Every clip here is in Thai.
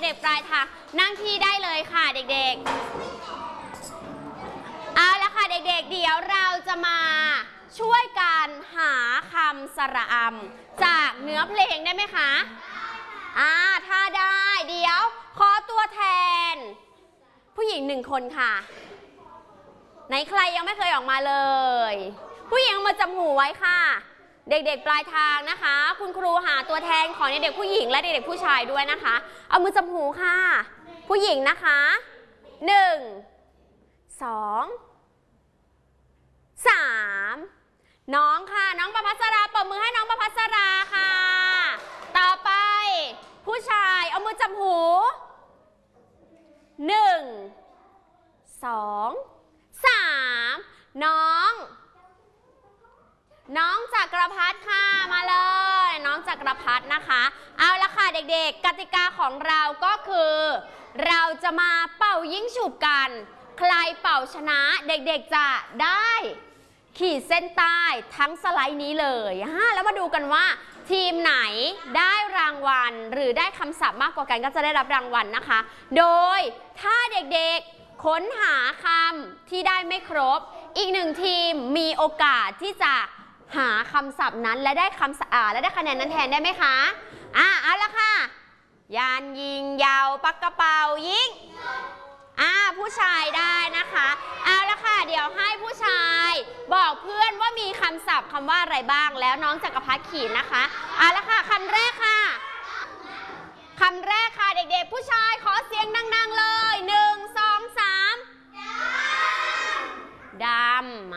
ด็กๆปลายทางนั่งที่ได้เลยค่ะเด็กๆเอาละค่ะเด็กๆเดี๋ยวเราจะมาช่วยกันหาคำสระอำจากเนื้อเพลงได้ไหมคะถ้าได้เดี๋ยวขอตัวแทนผู้หญิง1 คนค่ะไหนใครยังไม่เคยออกมาเลยผู้หญิงมาจับหูไว้ค่ะเด็กๆปลายทางนะคะคุณครูหาตัวแทนของเด็กๆผู้หญิงและเด็กๆผู้ชายด้วยนะคะเอามือจับหูค่ะผู้หญิงนะคะ1 2 3น้องค่ะน้องประภัสราปรบมือให้น้องประภัสราค่ะต่อไปผู้ชายเอามือจับหู1 2 3น้องจักรพัฒน์ค่ะมาเลยน้องจักรพัฒน์นะคะเอาละค่ะเด็กๆกติกาของเราก็คือเราจะมาเป่ายิงฉุบกันใครเป่าชนะเด็กๆจะได้ขีดเส้นใต้ทั้งสไลด์นี้เลยแล้วมาดูกันว่าทีมไหนได้รางวัลหรือได้คำศัพท์มากกว่ากันก็จะได้รับรางวัลนะคะโดยถ้าเด็กๆค้นหาคำที่ได้ไม่ครบอีก1 ทีมมีโอกาสที่จะหาคำศัพท์นั้นและได้และได้คะแนนนั้นแทนได้ไหมคะเอาละค่ะยานยิงยาวปักกระเป๋ายิงผู้ชายได้นะคะเอาละค่ะเดี๋ยวให้ผู้ชายบอกเพื่อนว่ามีคำศัพท์คำว่าอะไรบ้างแล้วน้องจักรพัฒน์ขีดนะคะเอาละค่ะคำแรกค่ะเด็กๆผู้ชายขอเสียงดังๆเลย1 2 3ดำ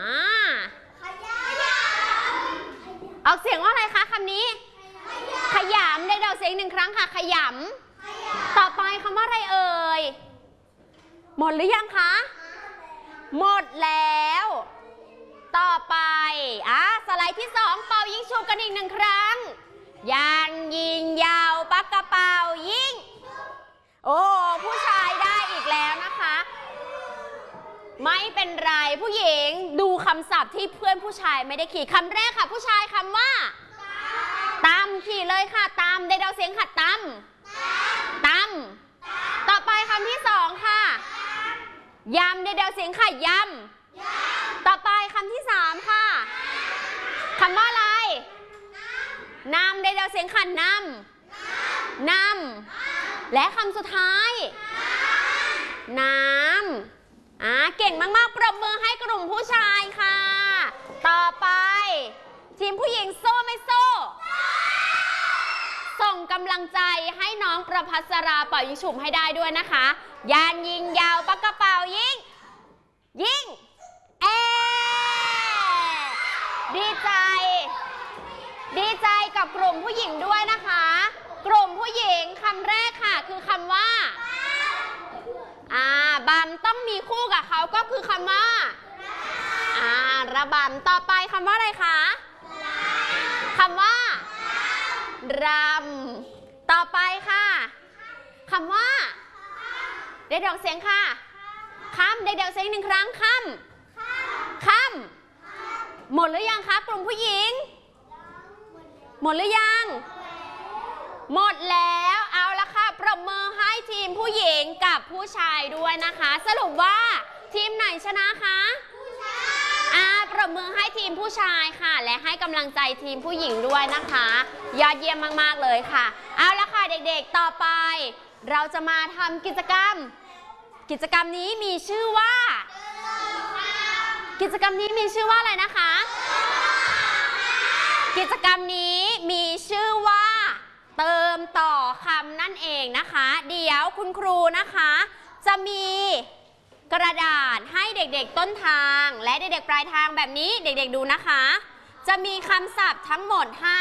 ออกเสียงว่าอะไรคะคำนี้ขยำเด็กๆเสียง1 ครั้งค่ะขยำต่อไปคำว่าอะไรเอ่ยหมดหรือยังคะหมดแล้วต่อไปสไลด์ที่2เป่ายิงฉุบกันอีก1 ครั้งยานยิงยาวปักกระเป๋ายิงโอ้ผู้ชายได้อีกแล้วนะคะไม่เป็นไรผู้หญิงดูคำศัพท์ที่เพื่อนผู้ชายไม่ได้ขีดคำแรกค่ะผู้ชายคำว่าตำขีดเลยค่ะตำเด็กๆเสียงค่ะตำต่อไปคำที่2ค่ะยำเด็กๆเสียงค่ะยำต่อไปคำที่3ค่ะคำว่าอะไรนำเด็กๆเสียงค่ะนำและคำสุดท้ายน้ำเก่งมากๆปรบมือให้กลุ่มผู้ชายค่ะต่อไปทีมผู้หญิงสู้ไม่สู้ส่งกำลังใจให้น้องประภัสราเป่ายิงฉุบให้ได้ด้วยนะคะยานยิงยาวปักกระเป๋ายิงดีใจกับกลุ่มผู้หญิงด้วยนะคะกลุ่มผู้หญิงคำแรกค่ะคือคำว่าบำต้องมีคู่กับเขาก็คือคำว่าระบำต่อไปคำว่าอะไรคะคำว่ารำต่อไปค่ะคำว่าเด็กๆเสียงค่ะค่ำเด็กๆเสียง1 ครั้งค่ำหมดหรือยังคะกลุ่มผู้หญิงหมดหรือยังหมดแล้วเอาละค่ะปรบมือให้ทีมผู้หญิงกับผู้ชายด้วยนะคะสรุปว่าทีมไหนชนะคะปรบมือให้ทีมผู้ชายค่ะและให้กำลังใจทีมผู้หญิงด้วยนะคะยอดเยี่ยมมากๆเลยค่ะเอาละค่ะเด็กๆต่อไปเราจะมาทำกิจกรรมนี้มีชื่อว่าอะไรนะคะกิจกรรมนี้มีชื่อว่าเติมต่อคำนั่นเองนะคะเดี๋ยวคุณครูนะคะจะมีกระดาษให้เด็กๆต้นทางและเด็กๆปลายทางแบบนี้เด็กๆดูนะคะจะมีคำศัพท์ทั้งหมด5